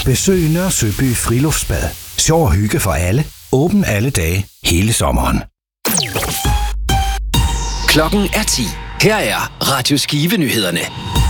Besøg Nørre Søby Friluftsbad. Sjov og hygge for alle. Åben alle dage, hele sommeren. Klokken er 10. Her er Radio Skive-nyhederne.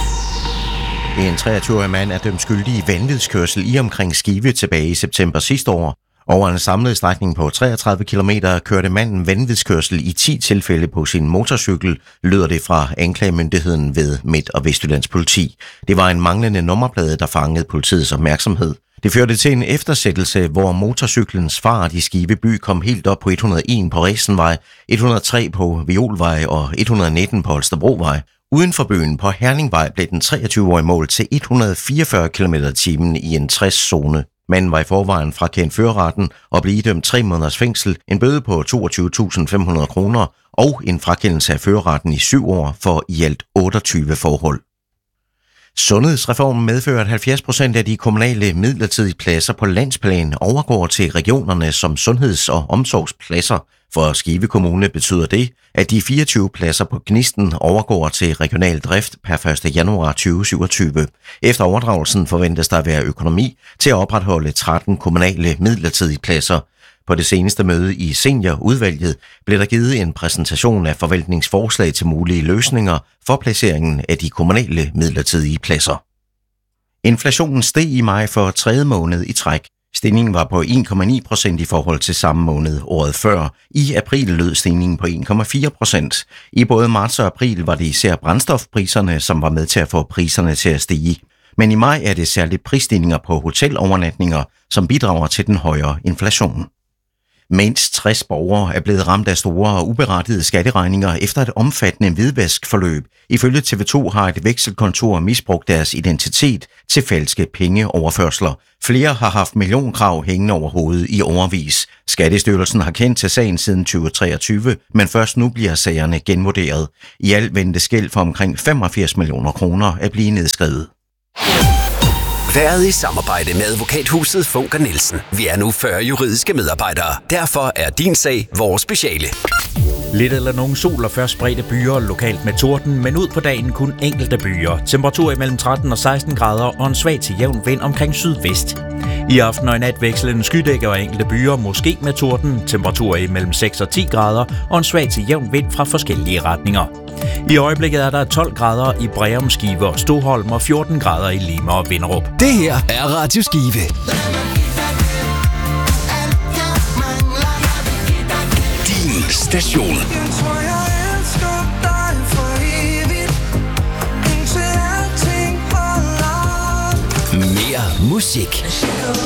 En 23-årig mand er dømt skyldig i vanvidskørsel i omkring Skive tilbage i september sidste år. Over en samlet strækning på 33 km kørte manden vanvidskørsel i 10 tilfælde på sin motorcykel, lyder det fra anklagemyndigheden ved Midt- og Vestjyllands politi. Det var en manglende nummerplade, der fangede politiets opmærksomhed. Det førte til en eftersættelse, hvor motorcyklens fart i Skive by kom helt op på 101 på Ræsenvej, 103 på Violvej og 119 på Holstebrovej. Uden for byen på Herningvej blev den 23-årige mål til 144 km/t i en 60-zone. Manden var i forvejen frakendt førerretten og blev idømt 3 måneders fængsel, en bøde på 22.500 kroner og en frakendelse af førerretten i 7 år for i alt 28 forhold. Sundhedsreformen medfører, at 70% af de kommunale midlertidige pladser på landsplan overgår til regionerne som sundheds- og omsorgspladser. For Skive Kommune betyder det, at de 24 pladser på Gnisten overgår til regional drift per 1. januar 2027. Efter overdragelsen forventes der at være økonomi til at opretholde 13 kommunale midlertidige pladser. På det seneste møde i seniorudvalget blev der givet en præsentation af forvaltningsforslag til mulige løsninger for placeringen af de kommunale midlertidige pladser. Inflationen steg i maj for 3. måned i træk. Stigningen var på 1,9% i forhold til samme måned året før. I april lød stigningen på 1,4%. I både marts og april var det især brændstofpriserne, som var med til at få priserne til at stige. Men i maj er det særligt prisstigninger på hotelovernatninger, som bidrager til den højere inflation. Mindst 60 borgere er blevet ramt af store og uberettigede skatteregninger efter et omfattende hvidvaskforløb. Ifølge TV2 har et vekselkontor misbrugt deres identitet til falske pengeoverførsler. Flere har haft millionkrav hængende over hovedet i årevis. Skattestyrelsen har kendt til sagen siden 2023, men først nu bliver sagerne genvurderet. I alt ventes gæld for omkring 85 millioner kroner at blive nedskrevet. Været i samarbejde med advokathuset Funker Nielsen. Vi er nu 40 juridiske medarbejdere. Derfor er din sag vores speciale. Lidt eller nogen sol og først spredte byer lokalt med torden, men ud på dagen kun enkelte byer. Temperatur imellem 13 og 16 grader og en svag til jævn vind omkring sydvest. I aften og i nat vekslende skydækker og enkelte byer, måske med torden. Temperatur imellem 6 og 10 grader og en svag til jævn vind fra forskellige retninger. I øjeblikket er der 12 grader i Breum, Skive og Stoholm og 14 grader i Lima og Vinderup. Det her er Radio Skive. Din station. Mere musik.